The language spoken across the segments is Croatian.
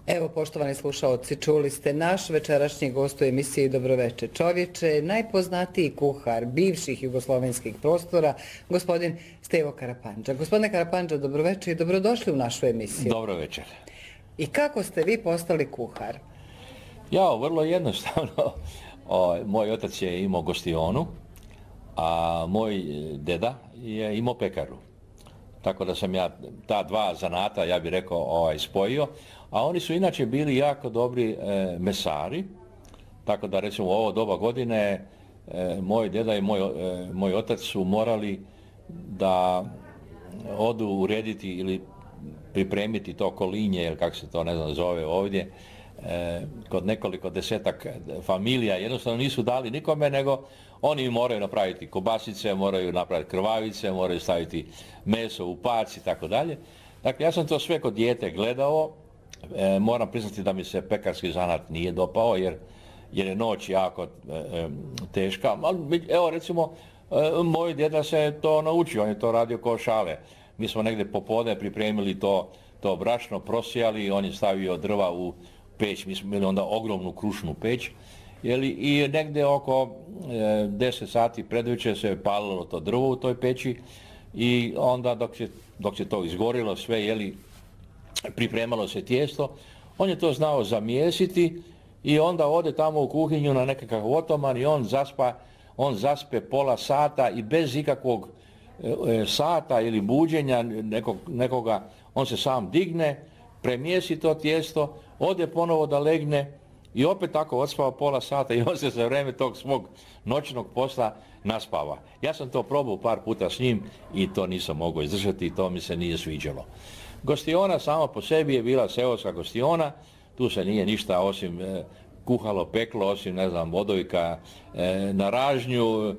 Evo, poštovani slušaoci, čuli ste naš večerašnji gost u emisiji Dobroveče čovječe, najpoznatiji kuhar bivših jugoslovenskih prostora, gospodin Stevo Karapandža. Gospodine Karapandža, dobroveče i dobrodošli u našu emisiju. Dobro večer. I kako ste vi postali kuhar? Ja, vrlo jednostavno. Moj otac je imao gostionu, a moj deda je imao pekaru. Tako da sam ja ta dva zanata, ja bih rekao, spojio. A oni su inače bili jako dobri mesari. Tako da recimo u ovo doba godine moj deda i moj otac su morali da odu urediti ili pripremiti to kolinje, ili kako se to ne znam zove ovdje, kod nekoliko desetak familija. Jednostavno nisu dali nikome, nego oni moraju napraviti kobasice, moraju napraviti krvavice, moraju staviti meso u pac i tako dalje. Dakle, ja sam to sve kod dijete gledao. Moram priznati da mi se pekarski zanat nije dopao, jer je noć jako teška. Evo, recimo, moj djeda se to naučio, on je to radio ko šale. Mi smo negdje popodne pripremili to brašno, prosijali, on je stavio drva u peć, mi smo imali onda ogromnu krušnu peć, i negdje oko 10 sati predvečer se palilo to drvo u toj peći i onda dok se to izgorilo sve, pripremalo se tijesto, on je to znao zamijesiti i onda ode tamo u kuhinju na nekakav otoman i on zaspe pola sata i bez ikakvog sata ili buđenja nekoga, on se sam digne, premijesi to tijesto, ode ponovo da legne i opet tako odspava pola sata i on se za vrijeme tog svog noćnog posla naspava. Ja sam to probao par puta s njim i to nisam mogao izdržati i to mi se nije sviđalo. Gostiona sama po sebi je bila seoska gostiona, tu se nije ništa osim kuhalo, peklo, osim, ne znam, vodojka na ražnju,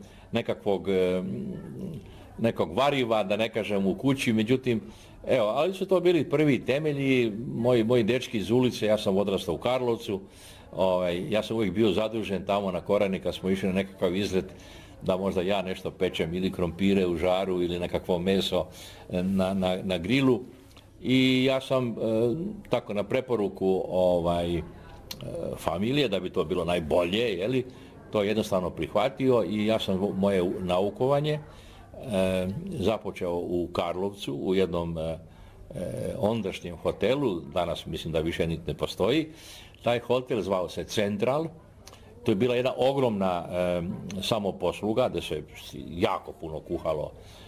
nekog variva, da ne kažem, u kući, međutim, evo, ali su to bili prvi temelji, moji dečki iz ulice, ja sam odrastao u Karlovcu, ja sam uvijek bio zadužen tamo na Korani kad smo išli na nekakav izlet, da možda ja nešto pečem ili krompire u žaru ili nekakvo meso na grilu. I ja sam tako na preporuku familije, da bi to bilo najbolje, to jednostavno prihvatio i ja sam moje naukovanje započeo u Karlovcu, u jednom ondašnjem hotelu, danas mislim da više niti ne postoji. Taj hotel zvao se Central, to je bila jedna ogromna samoposluga, gdje se jako puno kuhalo,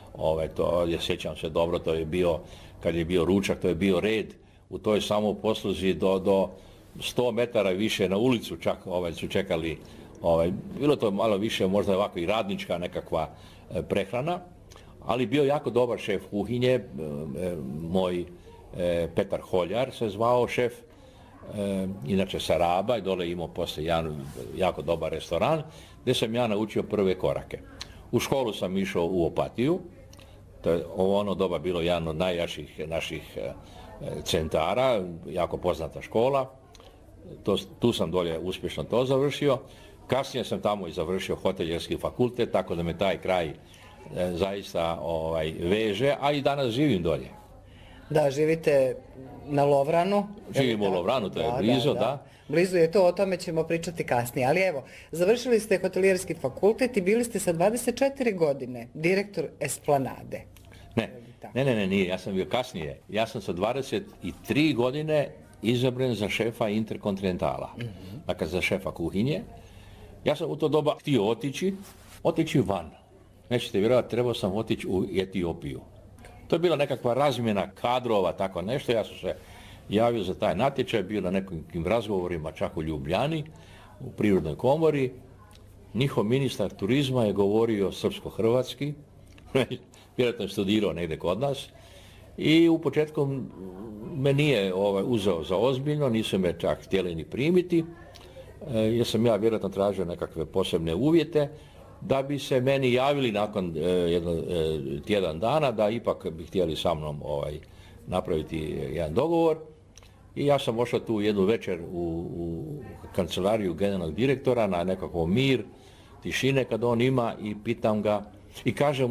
sjećam se dobro, to je bio, kad je bio ručak, to je bio red u toj samoposluzi do 100 metara više na ulicu čak su čekali, bilo to malo više možda ovako i radnička nekakva prehrana, ali bio jako dobar šef kuhinje, moj Petar Holjar se zvao šef, inače sa Raba i dole imao poslije jedan jako dobar restoran, gdje sam ja naučio prve korake. U školu sam išao u Opatiju, to je ono doba bilo jedan od najjačih naših centara, jako poznata škola, tu sam dolje uspješno to završio. Kasnije sam tamo i završio hoteljerski fakultet, tako da me taj kraj zaista veže, a i danas živim dolje. Da, živite na Lovranu. Živimo u Lovranu, to je blizu, da. Blizu je to, o tome ćemo pričati kasnije. Ali evo, završili ste hotelijerski fakultet i bili ste sa 24 godine direktor Esplanade. Ne, nije, ja sam bio kasnije. Ja sam sa 23 godine izabran za šefa Interkontinentala, dakle za šefa kuhinje. Ja sam u to doba htio otići van. Nećete vjerovati, trebao sam otići u Etiopiju. To je bila nekakva razmjena kadrova, tako nešto. Ja sam se javio za taj natječaj, bio na nekim razgovorima čak u Ljubljani, u Prirodnoj komori. Njihov ministar turizma je govorio srpsko-hrvatski, vjerojatno je studirao negdje kod nas i u početku me nije uzeo za ozbiljno, nisu me čak htjeli ni primiti, jer sam ja vjerojatno tražio nekakve posebne uvjete, da bi se meni javili nakon tjedan dana da ipak bi htjeli sa mnom napraviti jedan dogovor. I ja sam ošao tu jednu večer u kancelariju generalnog direktora na nekakav mir, tišine kad on ima i pitam ga i kažem